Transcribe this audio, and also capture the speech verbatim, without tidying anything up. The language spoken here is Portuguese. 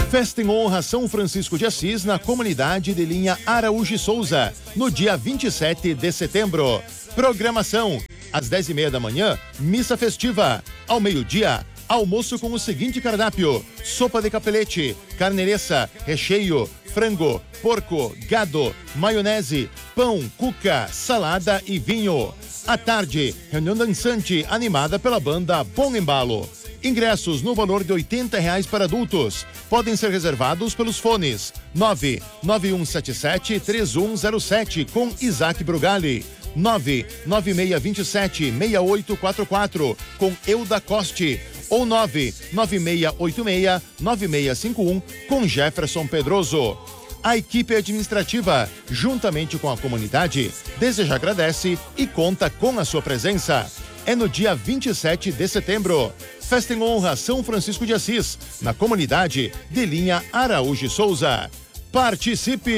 Festa em honra São Francisco de Assis na comunidade de linha Araújo e Souza, no dia vinte e sete de setembro. Programação: às dez e meia da manhã, missa festiva. Ao meio-dia, almoço com o seguinte cardápio: sopa de capelete, carnereça, recheio, frango, porco, gado, maionese, pão, cuca, salada e vinho. À tarde, reunião dançante animada pela banda Bom Embalo. Ingressos no valor de oitenta reais para adultos. Podem ser reservados pelos fones nove nove um sete sete três um zero sete com Isaac Brugali, nove nove seis dois sete seis oito quatro quatro com Euda Coste ou nove nove seis oito seis nove seis cinco um com Jefferson Pedroso. A equipe administrativa, juntamente com a comunidade, deseja agradece e conta com a sua presença. É no dia vinte e sete de setembro. Festa em honra São Francisco de Assis, na comunidade de linha Araújo e Souza. Participe!